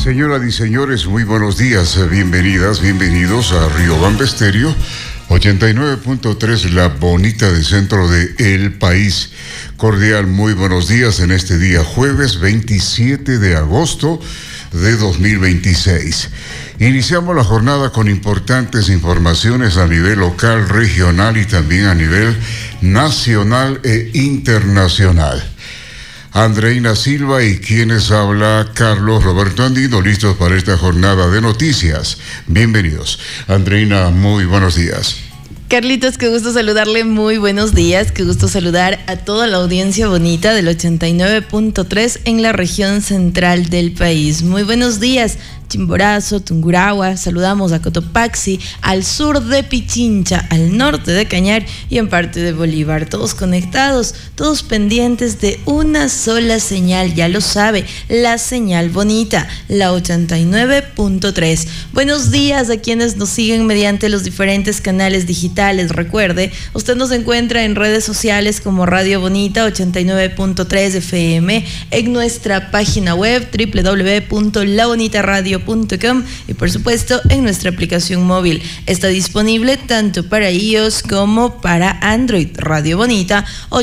Señoras y señores, muy buenos días, bienvenidas, bienvenidos a Riobamba Estéreo 89.3, la bonita del centro de el país. Cordial, muy buenos días en este día jueves 27 de agosto de 2026. Iniciamos la jornada con importantes informaciones a nivel local, regional y también a nivel nacional e internacional. Andreina Silva y quienes habla Carlos Roberto Andino, listos para esta jornada de noticias. Bienvenidos. Andreina, muy buenos días. Carlitos, qué gusto saludarle, muy buenos días, qué gusto saludar a toda la audiencia bonita del 89.3 en la región central del país. Muy buenos días, Chimborazo, Tungurahua, saludamos a Cotopaxi, al sur de Pichincha, al norte de Cañar y en parte de Bolívar, todos conectados, todos pendientes de una sola señal, ya lo sabe, la señal bonita, la 89.3. Buenos días a quienes nos siguen mediante los diferentes canales digitales. Recuerde, usted nos encuentra en redes sociales como Radio Bonita 89.3 FM, en nuestra página web www.labonitaradio.com y por supuesto en nuestra aplicación móvil. Está disponible tanto para iOS como para Android. Radio Bonita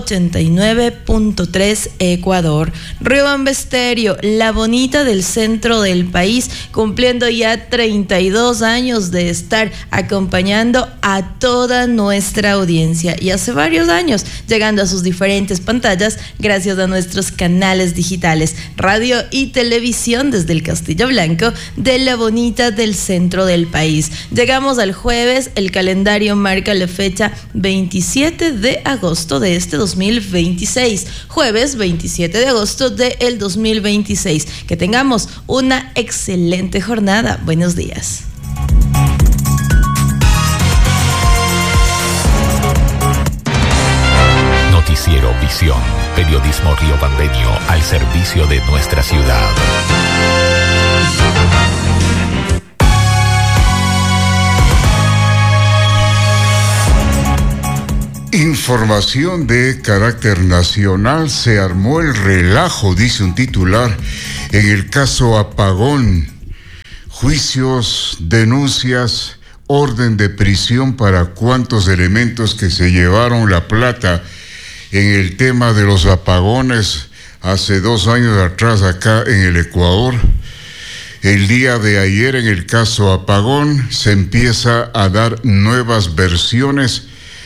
89.3 Ecuador. Riobamba Estéreo, la bonita del centro del país, cumpliendo ya 32 años de estar acompañando a toda nuestra audiencia y hace varios años llegando a sus diferentes pantallas gracias a nuestros canales digitales, radio y televisión desde el Castillo Blanco de la bonita del centro del país. Llegamos al jueves, el calendario marca la fecha 27 de agosto de este 2026, jueves 27 de agosto del 2026. Que tengamos una excelente jornada. Buenos días. Noticiero Visión, periodismo riobambeño al servicio de nuestra ciudad. Información de carácter nacional. Se armó el relajo, dice un titular, en el caso Apagón. Juicios, denuncias, orden de prisión para cuantos elementos que se llevaron la plata en el tema de los apagones hace 2 años atrás acá en el Ecuador. El día de ayer en el caso Apagón se empieza a dar nuevas versiones.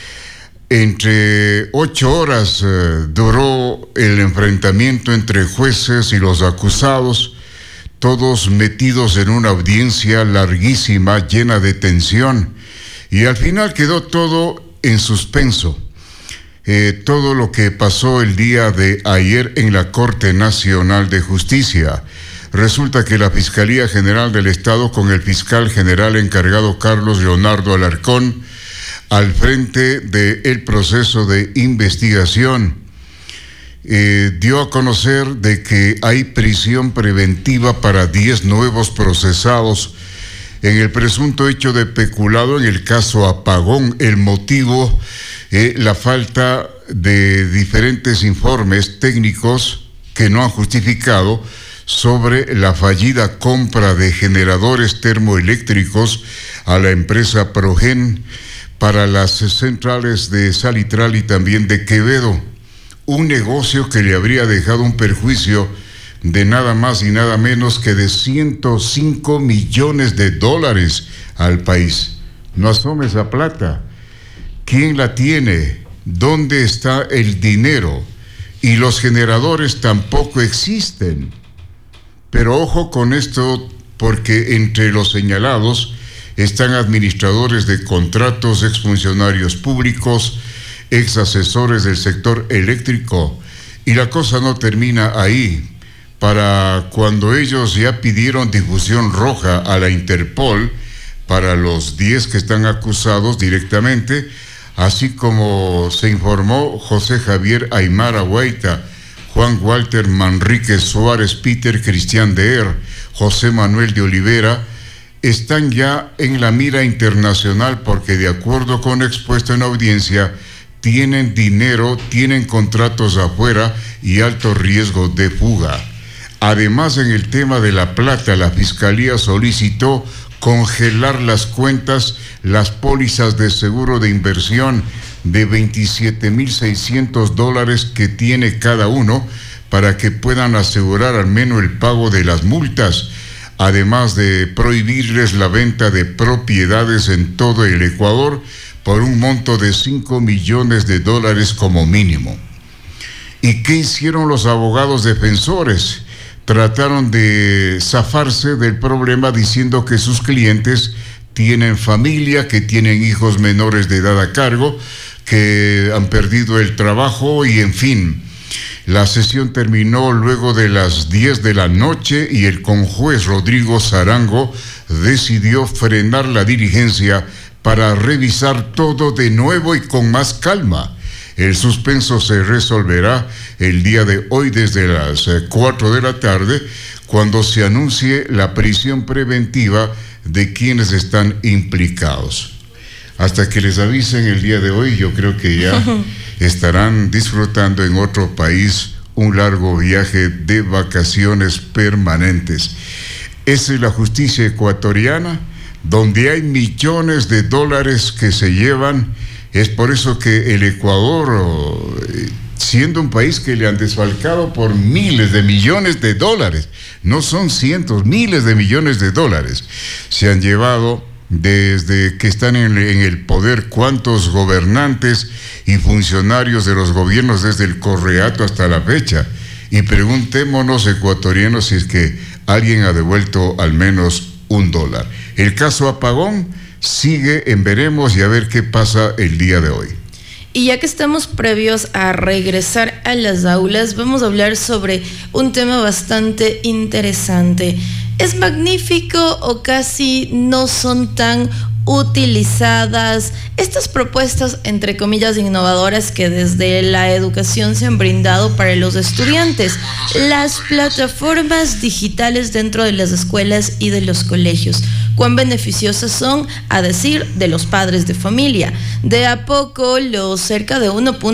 Entre 8 horas duró el enfrentamiento entre jueces y los acusados, todos metidos en una audiencia larguísima, llena de tensión, y al final quedó todo en suspenso. Todo lo que pasó el día de ayer en la Corte Nacional de Justicia. Resulta que la Fiscalía General del Estado, con el fiscal general encargado Carlos Leonardo Alarcón, al frente del proceso de investigación, dio a conocer de que hay prisión preventiva para 10 nuevos procesados en el presunto hecho de peculado en el caso Apagón. El motivo, la falta de diferentes informes técnicos que no han justificado sobre la fallida compra de generadores termoeléctricos a la empresa Progen para las centrales de Salitral y también de Quevedo, un negocio que le habría dejado un perjuicio de nada más y nada menos que de $105 millones al país. No asome esa plata. ¿Quién la tiene? ¿Dónde está el dinero? Y los generadores tampoco existen. Pero ojo con esto, porque entre los señalados están administradores de contratos, exfuncionarios públicos, exasesores del sector eléctrico. Y la cosa no termina ahí. Para cuando ellos ya pidieron difusión roja a la Interpol para los 10 que están acusados directamente, así como se informó José Javier Aymara Guaita, Juan Walter Manríquez Suárez, Peter Cristian Deer, José Manuel de Olivera, están ya en la mira internacional porque, de acuerdo con expuesto en audiencia, tienen dinero, tienen contratos afuera y alto riesgo de fuga. Además, en el tema de la plata, la Fiscalía solicitó congelar las cuentas, las pólizas de seguro de inversión de $27,600 que tiene cada uno para que puedan asegurar al menos el pago de las multas, además de prohibirles la venta de propiedades en todo el Ecuador por un monto de $5 millones como mínimo. ¿Y qué hicieron los abogados defensores? Trataron de zafarse del problema diciendo que sus clientes tienen familia, que tienen hijos menores de edad a cargo, que han perdido el trabajo y en fin. La sesión terminó luego de las 10 de la noche y el conjuez Rodrigo Zarango decidió frenar la diligencia para revisar todo de nuevo y con más calma. El suspenso se resolverá el día de hoy desde las 4 de la tarde, cuando se anuncie la prisión preventiva de quienes están implicados. Hasta que les avisen el día de hoy, yo creo que ya estarán disfrutando en otro país un largo viaje de vacaciones permanentes. Esa es la justicia ecuatoriana, donde hay millones de dólares que se llevan. Es por eso que el Ecuador, siendo un país que le han desfalcado por miles de millones de dólares, no son cientos, miles de millones de dólares, se han llevado desde que están en el poder cuántos gobernantes y funcionarios de los gobiernos desde el Correato hasta la fecha. Y preguntémonos, ecuatorianos, si es que alguien ha devuelto al menos $1. El caso Apagón sigue en veremos y a ver qué pasa el día de hoy. Y ya que estamos previos a regresar a las aulas, vamos a hablar sobre un tema bastante interesante. ¿Es magnífico o casi no son tan utilizadas estas propuestas, entre comillas, innovadoras que desde la educación se han brindado para los estudiantes? Las plataformas digitales dentro de las escuelas y de los colegios, ¿cuán beneficiosas son, a decir de los padres de familia? De a poco, los cerca de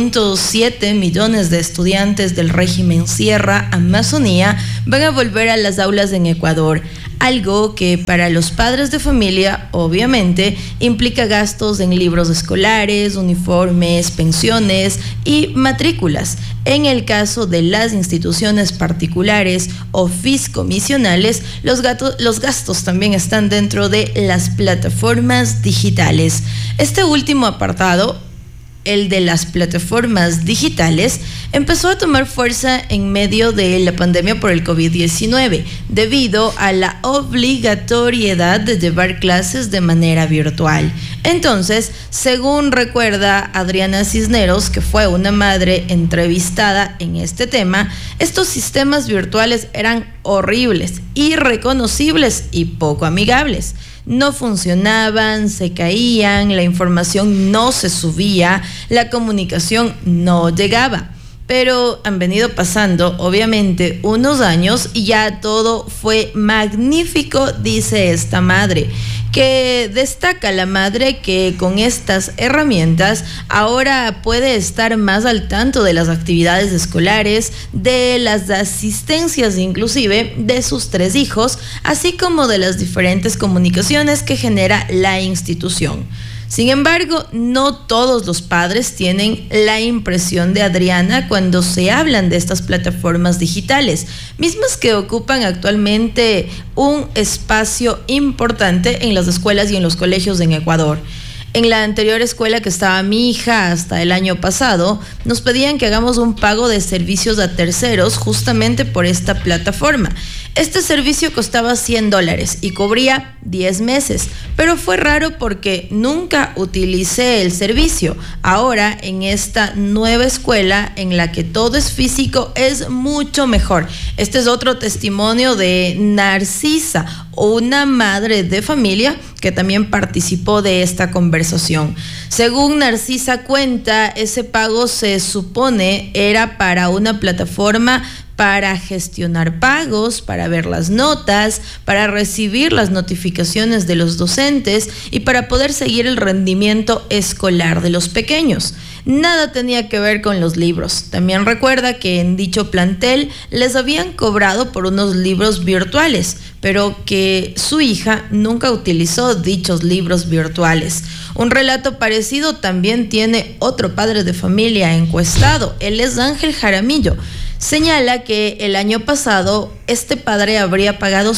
1.7 millones de estudiantes del régimen Sierra Amazonía van a volver a las aulas en Ecuador. Algo que para los padres de familia, obviamente, implica gastos en libros escolares, uniformes, pensiones y matrículas. En el caso de las instituciones particulares o fiscomisionales, los gastos también están dentro de las plataformas digitales. Este último apartado, el de las plataformas digitales, empezó a tomar fuerza en medio de la pandemia por el COVID-19, debido a la obligatoriedad de llevar clases de manera virtual. Entonces, según recuerda Adriana Cisneros, que fue una madre entrevistada en este tema, estos sistemas virtuales eran horribles, irreconocibles y poco amigables. No funcionaban, se caían, la información no se subía, la comunicación no llegaba. Pero han venido pasando, obviamente, unos años y ya todo fue magnífico, dice esta madre, que destaca la madre que con estas herramientas ahora puede estar más al tanto de las actividades escolares, de las asistencias inclusive de sus 3 hijos, así como de las diferentes comunicaciones que genera la institución. Sin embargo, no todos los padres tienen la impresión de Adriana cuando se hablan de estas plataformas digitales, mismas que ocupan actualmente un espacio importante en las escuelas y en los colegios en Ecuador. En la anterior escuela que estaba mi hija hasta el año pasado, nos pedían que hagamos un pago de servicios a terceros justamente por esta plataforma. Este servicio costaba $100 y cubría 10 meses, pero fue raro porque nunca utilicé el servicio. Ahora, en esta nueva escuela en la que todo es físico, es mucho mejor. Este es otro testimonio de Narcisa, una madre de familia que también participó de esta conversación. Según Narcisa cuenta, ese pago se supone era para una plataforma para gestionar pagos, para ver las notas, para recibir las notificaciones de los docentes y para poder seguir el rendimiento escolar de los pequeños. nada tenía que ver con los libros. También recuerda que en dicho plantel les habían cobrado por unos libros virtuales, pero que su hija nunca utilizó dichos libros virtuales. Un relato parecido también tiene otro padre de familia encuestado. Él es Ángel Jaramillo. Señala que el año pasado este padre habría pagado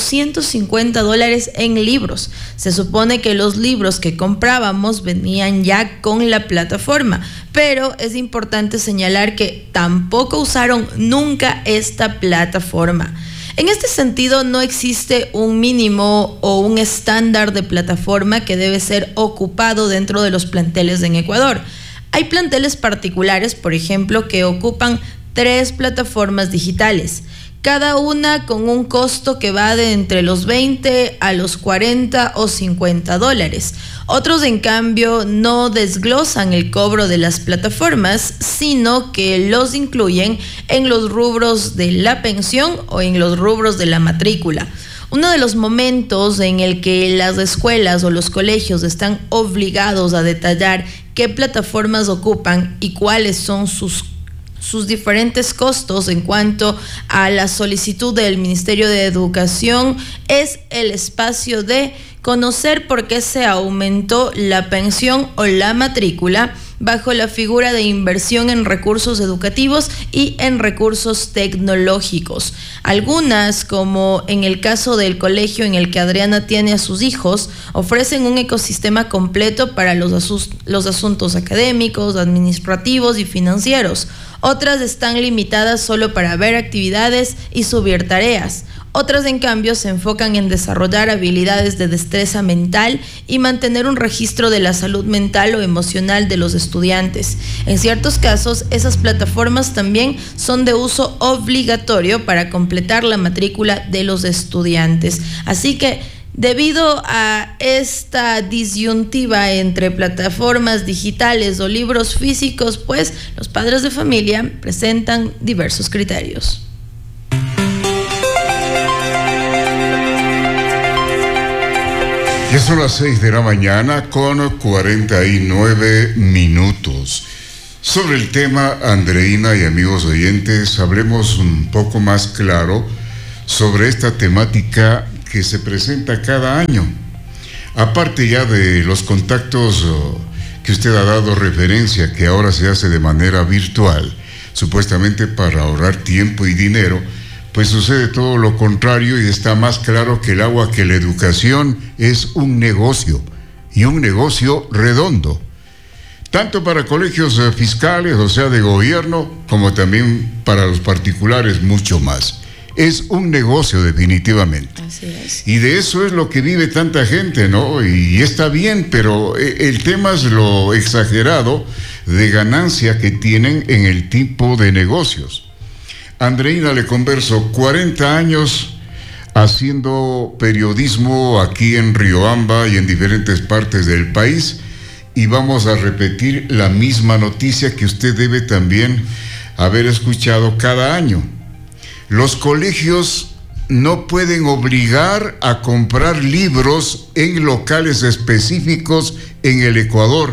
$150 en libros. Se supone que los libros que comprábamos venían ya con la plataforma, pero es importante señalar que tampoco usaron nunca esta plataforma. En este sentido, no existe un mínimo o un estándar de plataforma que debe ser ocupado dentro de los planteles en Ecuador. Hay planteles particulares, por ejemplo, que ocupan 3 plataformas digitales, cada una con un costo que va de entre los 20 a los 40 o $50. Otros, en cambio, no desglosan el cobro de las plataformas, sino que los incluyen en los rubros de la pensión o en los rubros de la matrícula. Uno de los momentos en el que las escuelas o los colegios están obligados a detallar qué plataformas ocupan y cuáles son sus diferentes costos en cuanto a la solicitud del Ministerio de Educación es el espacio de conocer por qué se aumentó la pensión o la matrícula bajo la figura de inversión en recursos educativos y en recursos tecnológicos. Algunas, como en el caso del colegio en el que Adriana tiene a sus hijos, ofrecen un ecosistema completo para los asuntos académicos, administrativos y financieros. Otras están limitadas solo para ver actividades y subir tareas. Otras, en cambio, se enfocan en desarrollar habilidades de destreza mental y mantener un registro de la salud mental o emocional de los estudiantes. En ciertos casos, esas plataformas también son de uso obligatorio para completar la matrícula de los estudiantes. Así que, debido a esta disyuntiva entre plataformas digitales o libros físicos, pues los padres de familia presentan diversos criterios. Ya son las 6 de la mañana con 49 minutos. Sobre el tema, Andreina y amigos oyentes, hablemos un poco más claro sobre esta temática que se presenta cada año. Aparte ya de los contactos que usted ha dado referencia, que ahora se hace de manera virtual, supuestamente para ahorrar tiempo y dinero, pues sucede todo lo contrario y está más claro que el agua, que la educación es un negocio, y un negocio redondo, tanto para colegios fiscales, o sea, de gobierno, como también para los particulares, mucho más. Es un negocio definitivamente. Así es. Y de eso es lo que vive tanta gente, ¿no? Y está bien, pero el tema es lo exagerado de ganancia que tienen en el tipo de negocios. Andreina, le converso, 40 años haciendo periodismo aquí en Riobamba y en diferentes partes del país, y vamos a repetir la misma noticia que usted debe también haber escuchado cada año. Los colegios no pueden obligar a comprar libros en locales específicos en el Ecuador,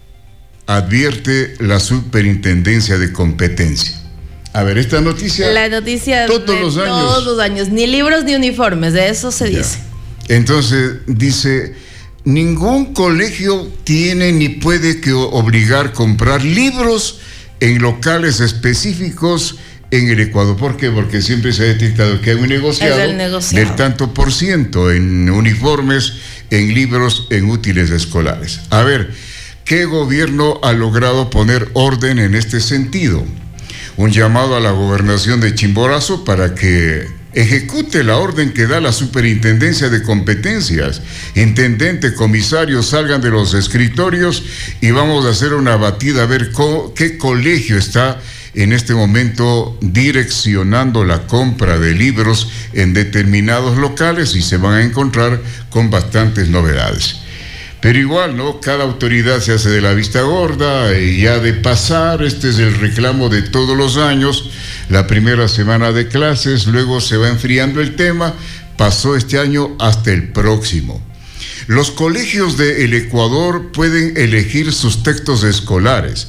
advierte la Superintendencia de Competencia. A ver, esta noticia... La noticia todos los años. Todos los años, ni libros ni uniformes, de eso se dice. Entonces, dice, ningún colegio tiene ni puede que obligar a comprar libros en locales específicos en el Ecuador. ¿Por qué? Porque siempre se ha detectado que hay un negociado del tanto por ciento en uniformes, en libros, en útiles escolares. A ver, ¿qué gobierno ha logrado poner orden en este sentido? Un llamado a la gobernación de Chimborazo para que ejecute la orden que da la Superintendencia de Competencias. Intendente, comisario, salgan de los escritorios y vamos a hacer una batida a ver qué colegio está en este momento direccionando la compra de libros en determinados locales, y se van a encontrar con bastantes novedades. Pero igual, ¿no? Cada autoridad se hace de la vista gorda y ya de pasar, este es el reclamo de todos los años, la primera semana de clases, luego se va enfriando el tema, pasó este año hasta el próximo. Los colegios del Ecuador pueden elegir sus textos escolares.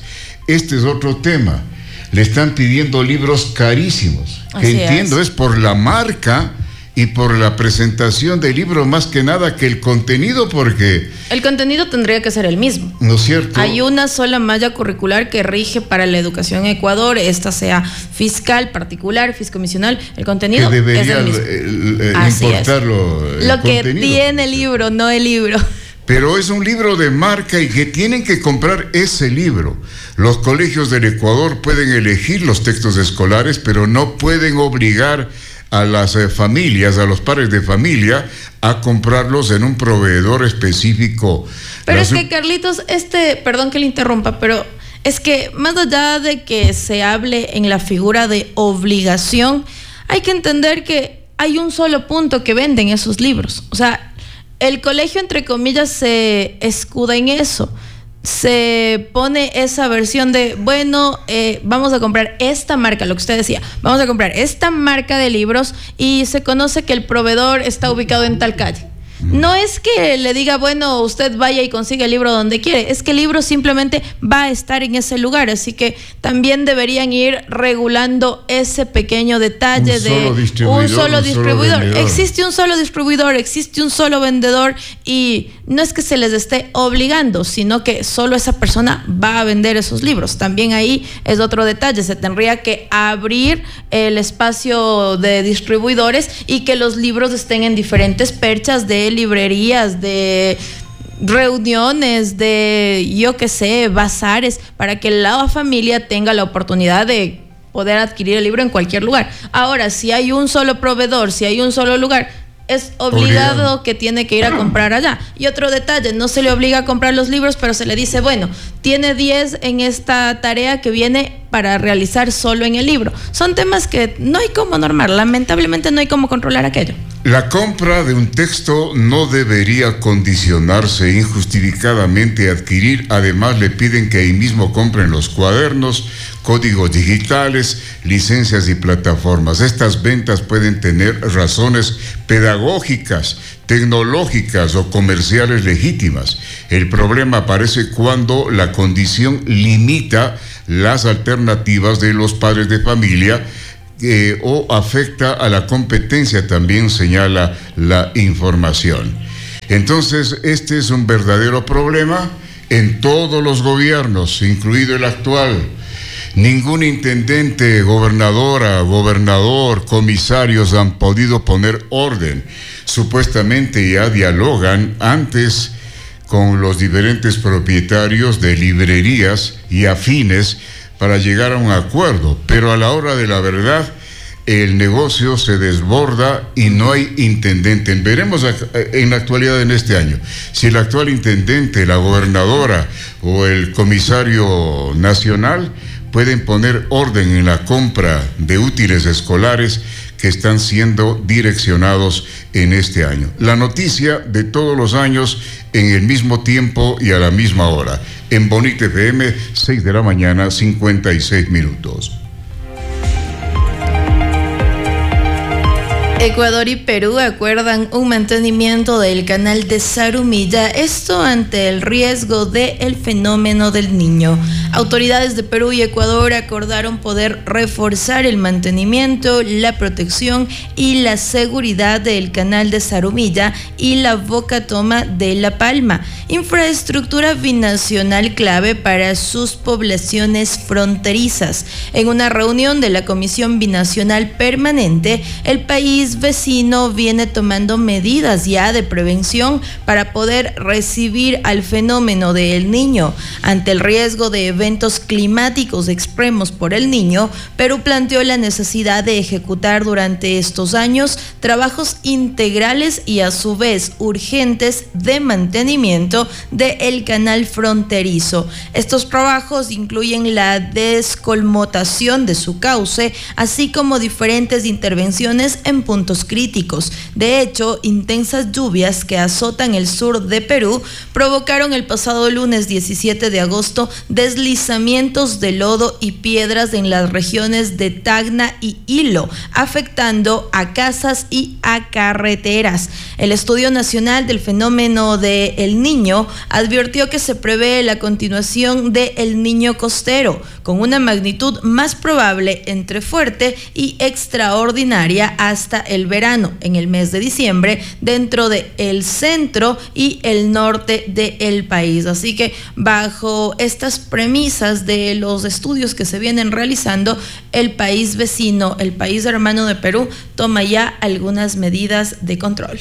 este es otro tema. Le están pidiendo libros carísimos, que Así entiendo es por la marca y por la presentación del libro más que nada que el contenido, porque... El contenido tendría que ser el mismo. ¿No es cierto? Hay una sola malla curricular que rige para la educación en Ecuador, esta sea fiscal, particular, fiscomisional, el contenido que debería es el mismo. importarlo. Lo que tiene el libro, no el libro. Pero es un libro de marca y que tienen que comprar ese libro. Los colegios del Ecuador pueden elegir los textos escolares, pero no pueden obligar a las familias, a los padres de familia, a comprarlos en un proveedor específico. Pero es que, Carlitos, perdón que le interrumpa, pero es que más allá de que se hable en la figura de obligación, hay que entender que hay un solo punto que venden esos libros. O sea, el colegio, entre comillas, se escuda en eso. Se pone esa versión de, bueno, vamos a comprar esta marca, lo que usted decía, vamos a comprar esta marca de libros y se conoce que el proveedor está ubicado en tal calle. No es que le diga, bueno, usted vaya y consiga el libro donde quiere, es que el libro simplemente va a estar en ese lugar, así que también deberían ir regulando ese pequeño detalle un solo distribuidor. Existe un solo distribuidor, existe un solo vendedor y no es que se les esté obligando, sino que solo esa persona va a vender esos libros. También ahí es otro detalle, se tendría que abrir el espacio de distribuidores y que los libros estén en diferentes perchas de librerías, de reuniones, de yo qué sé, bazares, para que la familia tenga la oportunidad de poder adquirir el libro en cualquier lugar. Ahora, si hay un solo proveedor, si hay un solo lugar, es obligado que tiene que ir a comprar allá. Y otro detalle, no se le obliga a comprar los libros, pero se le dice, bueno, tiene 10 en esta tarea que viene para realizar solo en el libro. Son temas que no hay cómo normar, lamentablemente no hay cómo controlar aquello. La compra de un texto no debería condicionarse injustificadamente a adquirir. Además, le piden que ahí mismo compren los cuadernos, códigos digitales, licencias y plataformas. Estas ventas pueden tener razones pedagógicas, tecnológicas o comerciales legítimas. El problema aparece cuando la condición limita las alternativas de los padres de familia o afecta a la competencia, también señala la información. Entonces, este es un verdadero problema en todos los gobiernos, incluido el actual. Ningún intendente, gobernadora, gobernador, comisarios han podido poner orden. Supuestamente ya dialogan antes con los diferentes propietarios de librerías y afines para llegar a un acuerdo, pero a la hora de la verdad el negocio se desborda y no hay intendente. Veremos en la actualidad en este año si el actual intendente, la gobernadora o el comisario nacional pueden poner orden en la compra de útiles escolares que están siendo direccionados en este año. La noticia de todos los años en el mismo tiempo y a la misma hora. En Bonita FM, 6 de la mañana, 56 minutos. Ecuador y Perú acuerdan un mantenimiento del canal de Zarumilla, esto ante el riesgo del fenómeno del Niño. Autoridades de Perú y Ecuador acordaron poder reforzar el mantenimiento, la protección y la seguridad del canal de Zarumilla y la Boca Toma de La Palma, infraestructura binacional clave para sus poblaciones fronterizas. En una reunión de la Comisión Binacional Permanente, el país vecino viene tomando medidas ya de prevención para poder recibir al fenómeno del Niño. Ante el riesgo de eventos climáticos extremos por el Niño, Perú planteó la necesidad de ejecutar durante estos años trabajos integrales y a su vez urgentes de mantenimiento del canal fronterizo. Estos trabajos incluyen la descolmotación de su cauce, así como diferentes intervenciones en puntos puntos críticos. De hecho, intensas lluvias que azotan el sur de Perú provocaron el pasado lunes 17 de agosto deslizamientos de lodo y piedras en las regiones de Tacna y Hilo, afectando a casas y a carreteras. El Estudio Nacional del Fenómeno de El Niño advirtió que se prevé la continuación de El Niño costero, con una magnitud más probable entre fuerte y extraordinaria hasta el verano, en el mes de diciembre, dentro del centro y el norte del país. Así que bajo estas premisas de los estudios que se vienen realizando, el país vecino, el país hermano de Perú, toma ya algunas medidas de control.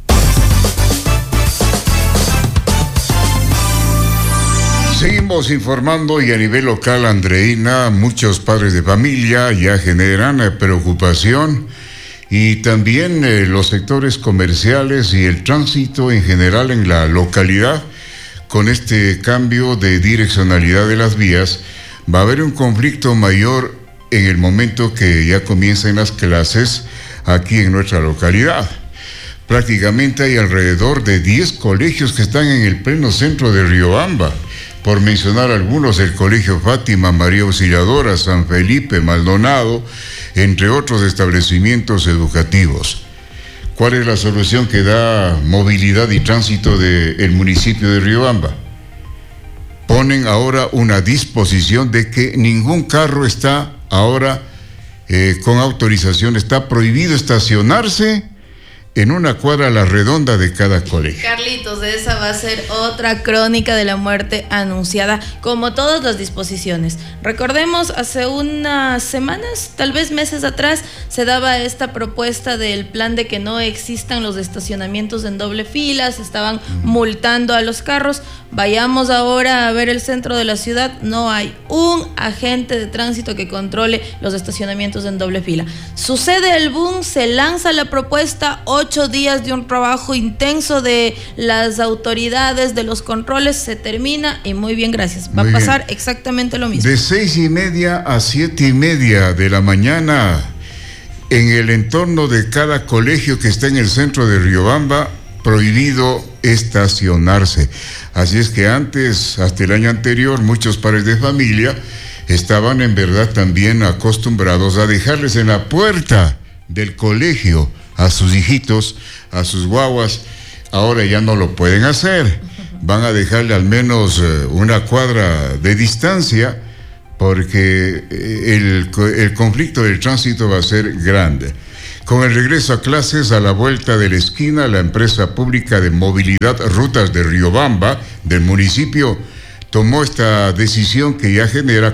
Seguimos informando y a nivel local, Andreina, muchos padres de familia ya generan preocupación y también los sectores comerciales y el tránsito en general en la localidad. Con este cambio de direccionalidad de las vías, va a haber un conflicto mayor en el momento que ya comiencen las clases aquí en nuestra localidad. Prácticamente hay alrededor de 10 colegios que están en el pleno centro de Riobamba. Por mencionar algunos, el Colegio Fátima, María Auxiliadora, San Felipe, Maldonado, entre otros establecimientos educativos. ¿Cuál es la solución que da movilidad y tránsito del municipio de Riobamba? Ponen ahora una disposición de que ningún carro está ahora con autorización, está prohibido estacionarse en una cuadra a la redonda de cada colegio. Carlitos, esa va a ser otra crónica de la muerte anunciada, como todas las disposiciones. Recordemos, hace unas semanas, tal vez meses atrás, se daba esta propuesta del plan de que no existan los estacionamientos en doble fila, se estaban multando a los carros. Vayamos ahora a ver el centro de la ciudad, no hay un agente de tránsito que controle los estacionamientos en doble fila. Sucede el boom, se lanza la propuesta, 8 días de un trabajo intenso de las autoridades, de los controles, se termina y muy bien, gracias. Va a pasar exactamente lo mismo. De 6:30 a 7:30 de la mañana, en el entorno de cada colegio que está en el centro de Riobamba, prohibido estacionarse. Así es que antes, hasta el año anterior, muchos padres de familia estaban en verdad también acostumbrados a dejarles en la puerta del colegio a sus hijitos, a sus guaguas. Ahora ya no lo pueden hacer. Van a dejarle al menos una cuadra de distancia porque el conflicto del tránsito va a ser grande. Con el regreso a clases a la vuelta de la esquina, la empresa pública de movilidad Rutas de Riobamba del municipio tomó esta decisión que ya genera